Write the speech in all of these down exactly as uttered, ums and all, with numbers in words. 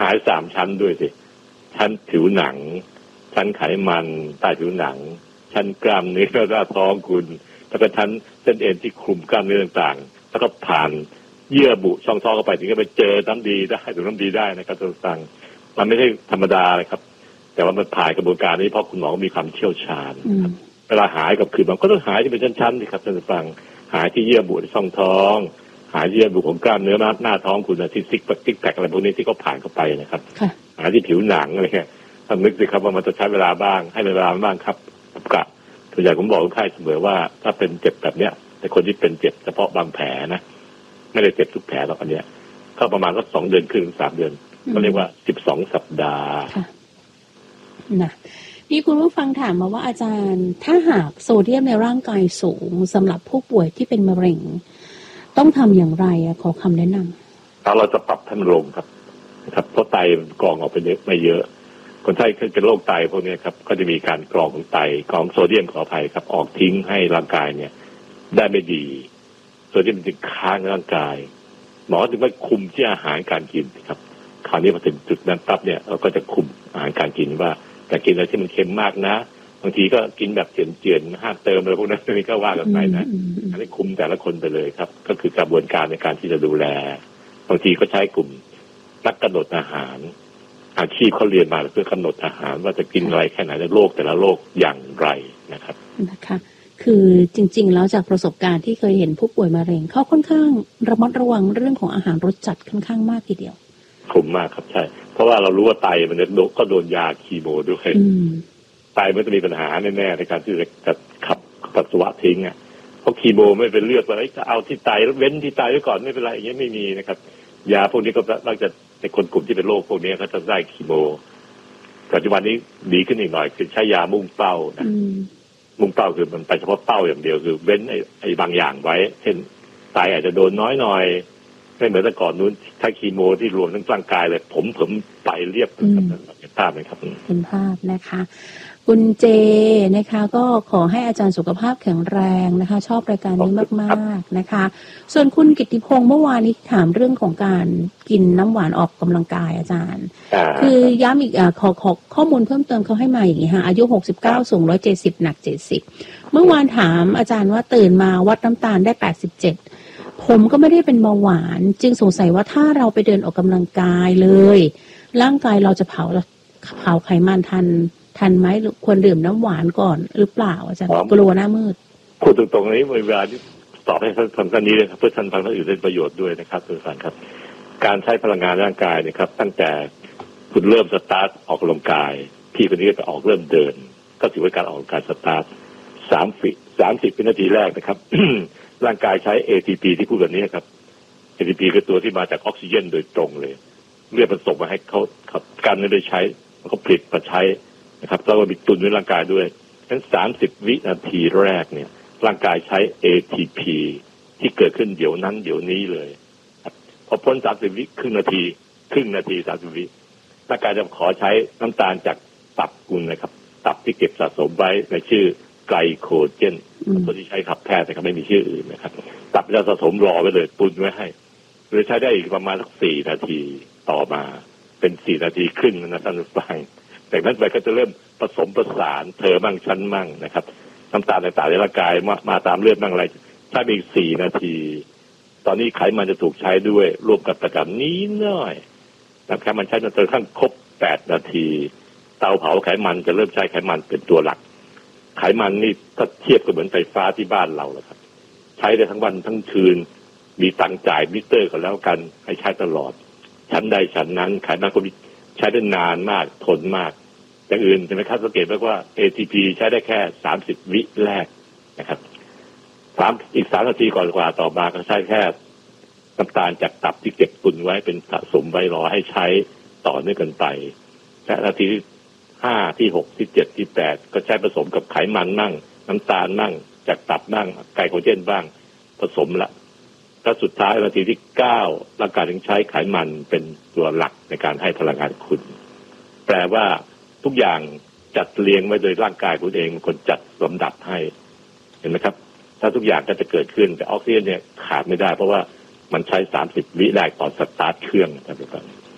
ายสามชั้นด้วยสิชั้นผิวหนังชั้นไขมันใต้ผิวหนังชั้นกล้ามเนื้อหน้าท้องคุณแล้วก็ชั้นเส้นเอ็นที่คลุมกล้ามเนื้อต่างๆแล้วก็ผ่านเยื่อบุช่องท้องเข้าไปถึงจะไปเจอน้ำดีได้ถึงน้ำดีได้นะครับท่านผู้ฟังมันไม่ใช่ธรรมดาเลยครับแต่ว่ามันผ่านกระบวนการนี้เพราะคุณหมอมีความเชี่ยวชาญเวลาหายกับคือมันก็ต้องหายที่เป็นชั้นๆสิครับท่านผู้ฟังหายที่เยื่อบุในช่องท้องหายเยื่อบุของกล้ามเนื้อหน้าท้องคุณที่ซิกซิกแพคอะไรพวกนี้ที่เขาผ่านเข้าไปนะครับหายที่ผิวหนังอะไรเงี้ยท่านนึกสิครับว่ามันจะใช้เวลาบ้างให้เวลาบ้างครับกะส่วนใหญ่ผมบอกคนไข้เสมอว่าถ้าเป็นเจ็บแบบเนี้ยแต่คนที่เป็นเจ็บเฉพาะบางแผลนะไม่ได้เจ็บทุกแผลหรอกอันเนี้ยก็ประมาณสักสองเดือนครึ่งสามเดือนก็เรียกว่าสิบสองสัปดาห์นะมีคุณผู้ฟังถามมาว่าอาจารย์ถ้าหากโซเดียมในร่างกายสูงสำหรับผู้ป่วยที่เป็นมะเร็งต้องทำอย่างไรขอคำแนะนำเราจะปรับให้มันลงครับครับเพราะไตกรองออกไปเยอะไม่เยอะคนไข้เป็นโรคไตพวกนี้ครับก็จะมีการกรองของไตกรองโซเดียมขออภัยครับออกทิ้งให้ร่างกายเนี่ยได้ไม่ดีโซเดียมมันจะค้างในร่างกายหมอถึงว่าคุมที่อาหารการกินครับคราวนี้พอถึงจุดนั้นปั๊บเนี่ยเราก็จะคุมอาหารการกินว่าแต่กินอะไรที่มันเค็มมากนะบางทีก็กินแบบเจือนๆห้ามเติมอะไรพวกนั้นนี่ก็ว่ากันไปนะอันนี้คุมแต่ละคนไปเลยครับก็คือกระบวนการในการที่จะดูแลบางทีก็ใช้กลุ่มนักกำหนดอาหารอาชีพเขาเรียนมาเพื่อกำหนดอาหารว่าจะกินอะไรแค่ไหนในโรคแต่ละโรคอย่างไรนะครับนะคะคือจริงๆแล้วจากประสบการณ์ที่เคยเห็นผู้ป่วยมะเร็งเขาค่อนข้างระมัดระวังเรื่องของอาหารรสจัดค่อนข้างมากทีเดียวคุมมากครับใช่เพราะว่าเรารู้ว่าไตมันเนี่ยก็โดนยาคีโมด้วยไตมันจะมีปัญหาแน่ๆในการที่จะขับปัสสาวะทิ้งอ่ะเพราะคีโมไม่เป็นเลือกว่าจะเอาที่ไตเว้นที่ไตไว้ก่อนไม่เป็นไรอย่างเงี้ยไม่มีนะครับยาพวกนี้ก็มักจะในคนกลุ่มที่เป็นโรคพวกนี้เขาจะได้คีโมปัจจุบันนี้ดีขึ้นอีกหน่อยคือใช้ยามุ่งเป้านะมุ่งเป้าคือมันไปเฉพาะเป้าอย่างเดียวคือเว้นไอ้ไอ้บางอย่างไว้เช่นไตอาจจะโดนน้อยหน่อยไม่เหมือนแต่ก่อนนู้นถ้าคีโมที่รวมทั้งร่างกายเลยผมผมไปเรียบครับเห็นภาพไหมครับเห็นภาพนะคะคุณเจนะคะก็ขอให้อาจารย์สุขภาพแข็งแรงนะคะชอบรายการนี้มากๆนะคะส่วนคุณกิตติพงศ์เมื่อวานนี้ถามเรื่องของการกินน้ำหวานออกกำลังกายอาจารย์คือย้ำอีกอ่ะขอขอข้อมูลเพิ่มเติมเขาให้มาอย่างนี้ค่ะอายุหกสิบเก้าสูงหนึ่งร้อยเจ็ดสิบหนักเจ็ดสิบเมื่อวานถามอาจารย์ว่าตื่นมาวัดน้ำตาลได้แปดสิบเจ็ดผมก็ไม่ได้เป็นเบาหวานจึงสงสัยว่าถ้าเราไปเดินออกกำลังกายเลยร่างกายเราจะเผาเผาไขมันทันทันไหมหรือควรดื่มน้ำหวานก่อนหรือเปล่าอาจารย์กลัวหน้ามืดพูดตรงๆนี้เวลาที่ตอบให้ท่านฟังท่านนี้เลยครับเพื่อท่านฟังท่านอื่นได้ประโยชน์ด้วยนะครับท่านฟังครับการใช้พลังงานร่างกายเนี่ยครับตั้งแต่คุณเริ่มสตาร์ทออกกำลังกายพี่คนนี้ไปออกเริ่มเดินก็ถือว่าการออกกำลังกายสตาร์ทสามสิบสามสิบวินาทีแรกนะครับ ร่างกายใช้ เอ ที พี ที่พูดแบบนี้ครับ เอ ที พี คือตัวที่มาจากออกซิเจนโดยตรงเลยเลือดมันส่งมาให้เขาขับกันไม่ได้ใช้เขาผลิตมาใช้นะครับแล้วก็มีตุนในร่างกายด้วยฉะนั้นสามสิบวินาทีแรกเนี่ยร่างกายใช้ เอ ที พี ที่เกิดขึ้นเดี๋ยวนั้นเดี๋ยวนี้เลยพอพ้นสามสิบวิครึ่งนาทีครึ่งนาทีสามสิบวิร่างกายจะขอใช้น้ำตาลจากตับคุณนะครับตับที่เก็บสะสมไว้ในชื่อไกลโคเจนตัวที่ใช้ขับแพทย์แต่ก็ไม่มีชื่ออื่นนะครับตับจะสะสมรอไว้เลยตุนไว้ให้หรือใช้ได้อีกประมาณสักสี่นาทีต่อมาเป็นสี่นาทีครึ่งนะท่านผู้ฟังจากนั้นไปก็จะเริ่มผสมประสานเธอมั่งชั้นมั่งนะครับน้ำตาลต่างๆในร่างกายมามาตามเลือดมั่งอะไรใช้อีกสี่นาทีตอนนี้ไขมันจะถูกใช้ด้วยรวมกับประจำนี้น้อยนะครับมันใช้จนกระทั่งครบแปดนาทีเตาเผาไขมันจะเริ่มใช้ไขมันเป็นตัวหลักไขมันนี่ถ้าเทียบกับเหมือนไฟฟ้าที่บ้านเราแหละครับใช้ได้ทั้งวันทั้งคืนมีตังจ่ายมิเตอร์ก็แล้วกันให้ใช้ตลอดชั้นใดชั้นนั้นไขมันก็ใช้ได้นานมากทนมากอย่างอื่นใช่ไหมครับสังเกตไหมว่า เอ ที พี ใช้ได้แค่สามสิบวิแรกนะครับสามอีกสามนาทีก่อนกว่าต่อมาก็ใช้แค่น้ำตาลจากตับที่เก็บตุนไว้เป็นสะสมไว้รอให้ใช้ต่อเนื่องกันไปและนาทีที่ห้าที่หกที่เจ็ดที่แปดก็ใช้ผสมกับไขมันมั่งน้ำตาลมั่งจากตับมั่งไกลโคเจนบ้างผสมละแล้วสุดท้ายนาทีที่เก้าร่างกายถึงใช้ไขมันเป็นตัวหลักในการให้พลังงานคุณแปลว่าทุกอย่างจัดเรียงไว้โดยร่างกายคุณเองคนจัดลำดับให้เห็นไหมครับถ้าทุกอย่างก็จะเกิดขึ้นแต่ออกซิเจนเนี่ยขาดไม่ได้เพราะว่ามันใช้สามสิบวิแรกตอนสตาร์ทเครื่องท่านผู้ฟัง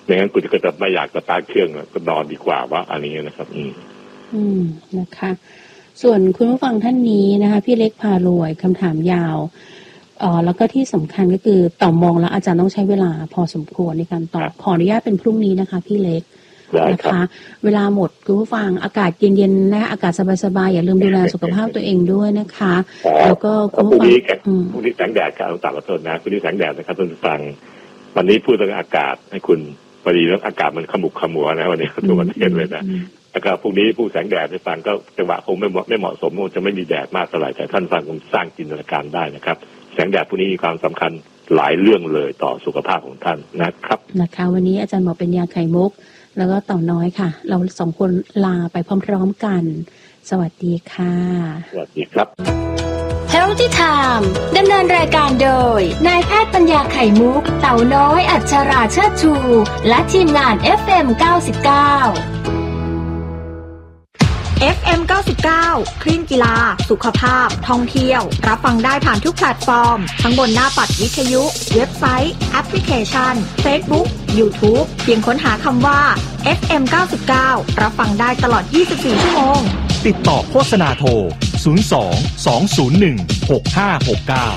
ไม่งั้นคุณก็จะไม่อยากสตาร์ทเครื่องก็นอนดีกว่าว่าอันนี้นะครับอืมอืมนะคะส่วนคุณผู้ฟังท่านนี้นะคะพี่เล็กพารวยคำถามยาวเอ่อแล้วก็ที่สำคัญก็คือต่อมองแล้วอาจารย์ต้องใช้เวลาพอสมควรในการตอบขออนุญาตเป็นพรุ่งนี้นะคะพี่เล็กนะคะเวลาหมดคุณผู้ฟังอากาศเย็นๆนะอากาศสบายๆอย่าลืมดูแลสุขภาพตัวเองด้วยนะคะแล้วก็คุณผู้ฟังพรุ่งนี้แสงแดดครับต่างประเทศนะพรุ่งนี้แสงแดดนะครับท่านผู้ฟังวันนี้พูดเรื่องอากาศให้คุณพอดีเรื่องอากาศมันขมุกขมัวนะวันนี้ทั่วประเทศเลยนะแล้วก็พรุ่งนี้ผู้แสงแดดให้ฟังก็จังหวะคงไม่เหมาะไม่เหมาะสมคงจะไม่มีแดดมากเท่าไหร่แต่ท่านฟังคงสร้างจินตนาการได้นะครับแสงแดดพวกนี้มีความสำคัญหลายเรื่องเลยต่อสุขภาพของท่านนะครับนะคะวันนี้อาจารย์บอกเป็นยาไข่มุกแล้วก็เต่าน้อยค่ะเราสองคนลาไปพร้อมๆกันสวัสดีค่ะสวัสดีครับ Healthy Time ดำเนินรายการโดยนายแพทย์ปัญญาไข่มุกเต่าน้อยอัชราเชิดชูและทีมงาน เอฟ เอ็ม เก้าสิบเก้าเอฟ เอ็ม เก้าสิบเก้า คลื่นกีฬาสุขภาพท่องเที่ยวรับฟังได้ผ่านทุกแพลตฟอร์มทั้งบนหน้าปัดวิทยุเว็บไซต์แอปพลิเคชัน Facebook YouTube เพียงค้นหาคำว่า เอฟ เอ็ม เก้าสิบเก้า รับฟังได้ตลอดยี่สิบสี่ชั่วโมงติดต่อโฆษณาโทรศูนย์ สอง สอง ศูนย์ หนึ่ง หก ห้า หก เก้า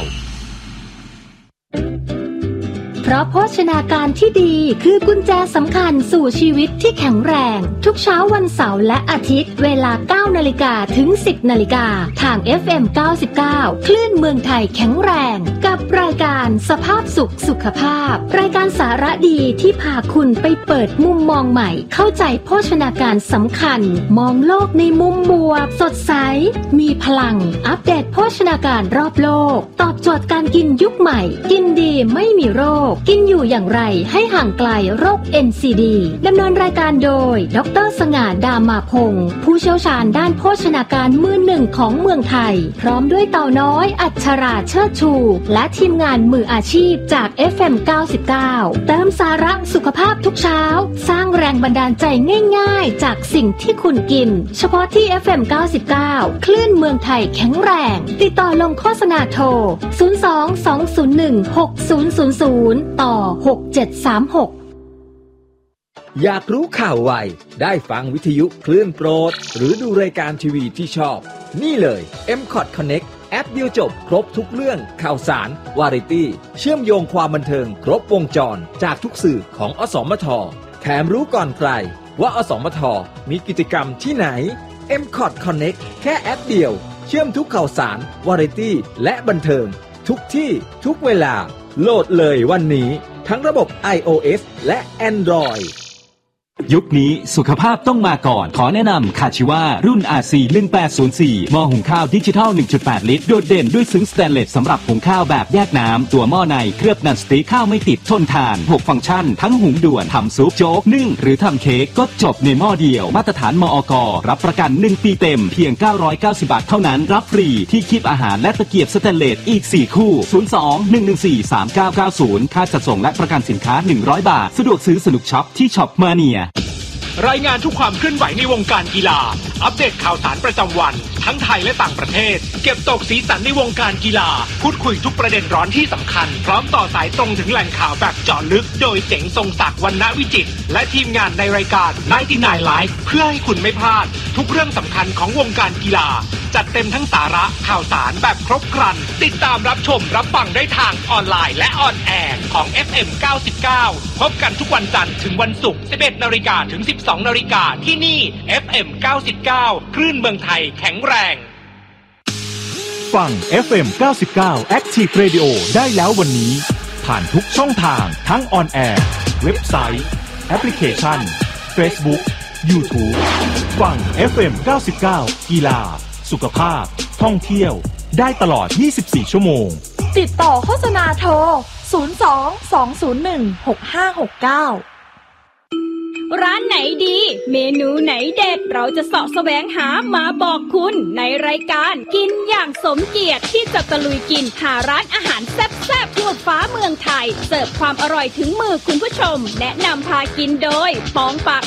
เพราะโภชนาการที่ดีคือกุญแจสำคัญสู่ชีวิตที่แข็งแรงทุกเช้าวันเสาร์และอาทิตย์เวลา เก้านาฬิกา ถึง สิบนาฬิกาทาง เอฟ เอ็ม เก้าสิบเก้า คลื่นเมืองไทยแข็งแรงกับรายการสภาพสุขสุขภาพรายการสาระดีที่พาคุณไปเปิดมุมมองใหม่เข้าใจโภชนาการสำคัญมองโลกในมุมบวกสดใสมีพลังอัปเดตโภชนาการรอบโลกตอบโจทย์การกินยุคใหม่กินดีไม่มีโรคกินอยู่อย่างไรให้ห่างไกลโรค เอ็น ซี ดี ดำเนินรายการโดยดร.สง่า ดามาพงศ์ผู้เชี่ยวชาญด้านโภชนาการมือหนึ่งของเมืองไทยพร้อมด้วยเต่าน้อยอัชราเชิดชูและทีมงานมืออาชีพจาก เอฟ เอ็ม เก้าสิบเก้า เติมสาระสุขภาพทุกเช้าสร้างแรงบันดาลใจง่ายๆจากสิ่งที่คุณกินเฉพาะที่ เอฟ เอ็ม เก้าสิบเก้า คลื่นเมืองไทยแข็งแรงติดต่อลงโฆษณาโทรศูนย์ สอง สอง ศูนย์ หนึ่ง หก ศูนย์ ศูนย์ ศูนย์ต่อหก เจ็ด สาม หกอยากรู้ข่าวไวได้ฟังวิทยุคลื่นโปรดหรือดูรายการทีวีที่ชอบนี่เลย เอ็ม คอท Connect แอปเดียวจบครบทุกเรื่องข่าวสารวาไรตี้เชื่อมโยงความบันเทิงครบวงจรจากทุกสื่อของอสมทแถมรู้ก่อนใครว่าอสมทมีกิจกรรมที่ไหน เอ็ม คอท Connect แค่แอปเดียวเชื่อมทุกข่าวสารวาไรตี้และบันเทิงทุกที่ทุกเวลาโหลดเลยวันนี้ทั้งระบบ ไอ โอ เอส และ Android ยุคนี้สุขภาพต้องมาก่อนขอแนะนำคาชิวารุ่น อาร์ ซี หนึ่งแปดศูนย์สี่ หม้อหุงข้าวดิจิทัล หนึ่งจุดแปด ลิตรโดดเด่นด้วยซึ้งสแตนเลสสำหรับหุงข้าวแบบแยกน้ำตัวหม้อในเคลือบนันสติ๊กข้าวไม่ติดทนทานหกฟังก์ชันทั้งหุงด่วนทำซุปโจ๊กนึ่งหรือทำเค้กก็จบในหม้อเดียวมาตรฐานมอก.รับประกันหนึ่งปีเต็มเพียงเก้าร้อยเก้าสิบบาทเท่านั้นรับฟรีที่คีบอาหารและตะเกียบสแตนเลสอีกสี่คู่ศูนย์ สอง หนึ่ง หนึ่ง สี่ สาม เก้า เก้า ศูนย์ค่าจัดส่งและประกันสินค้าหนึ่งร้อยบาทสะดวกซื้อสนุกช็อปที่ช็อปมาเนียรายงานทุกความเคลื่อนไหวในวงการกีฬาอัปเดตข่าวสารประจำวันทั้งไทยและต่างประเทศเก็บตกสีสันในวงการกีฬาพูดคุยทุกประเด็นร้อนที่สำคัญพร้อมต่อสายตรงถึงแหล่งข่าวแบบเจาะลึกโดยเจ๋งทรงศักดิ์วรรณวิจิตรและทีมงานในรายการไนน์ตี้ไนน์ Live เพื่อให้คุณไม่พลาดทุกเรื่องสำคัญของวงการกีฬาจัดเต็มทั้งสาระข่าวสารแบบครบครันติดตามรับชมรับฟังได้ทางออนไลน์และออนแอร์ของ เอฟ เอ็ม เก้าสิบเก้า พบกันทุกวันจันทร์ถึงวันศุกร์ สิบเอ็ดนาฬิกา ถึง สิบสองนาฬิกาที่นี่ เอฟ เอ็ม เก้าสิบเก้า คลื่นเมืองไทยแข็งแรงฟัง เอฟ เอ็ม เก้าสิบเก้า Active Radio ได้แล้ววันนี้ผ่านทุกช่องทางทั้งออนแอร์เว็บไซต์แอปพลิเคชัน Facebook YouTube ฟัง เอฟ เอ็ม เก้าสิบเก้า กีฬาสุขภาพท่องเที่ยวได้ตลอดยี่สิบสี่ชั่วโมงติดต่อโฆษณาโทรศูนย์ สอง สอง ศูนย์ หนึ่ง หก ห้า หก เก้าร้านไหนดีเมนูไหนเด็ดเราจะเสาะแสวงหามาบอกคุณในรายการกินอย่างสมเกียรติที่จะตะลุยกินหาร้านอาหารแซ่บๆทั่วฟ้าเมืองไทยเสิร์ฟความอร่อยถึงมือคุณผู้ชมแนะนำพากินโดยปองปากหมา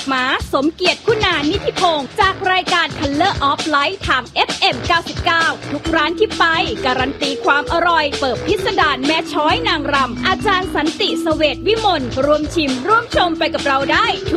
สมเกียรติคุณานิธิพงศ์จากรายการ Color of Light ทาง เอฟ เอ็ม เก้าสิบเก้า ทุกร้านที่ไปการันตีความอร่อยเปิดพิสดารแม่ช้อยนางรำอาจารย์สันติเสวตวิมลร่วมชิมร่วมชมไปกับเราได้ทุก